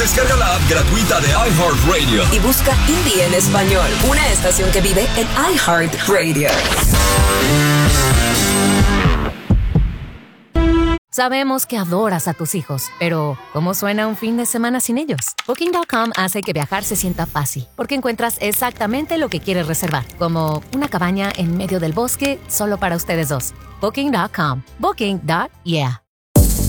Descarga la app gratuita de iHeartRadio y busca Indie en español, una estación que vive en iHeartRadio. Sabemos que adoras a tus hijos, pero ¿cómo suena un fin de semana sin ellos? Booking.com hace que viajar se sienta fácil, porque encuentras exactamente lo que quieres reservar, como una cabaña en medio del bosque solo para ustedes dos. Booking.com. Booking.yeah.